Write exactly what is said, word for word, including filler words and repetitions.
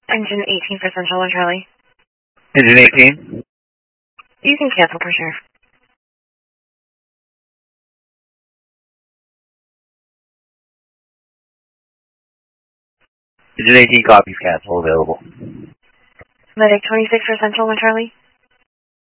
Engine eighteen for Central and Charlie. Engine eighteen? You can cancel for sure. Engine eighteen copies, cancel available. Medic twenty-six for Central and Charlie.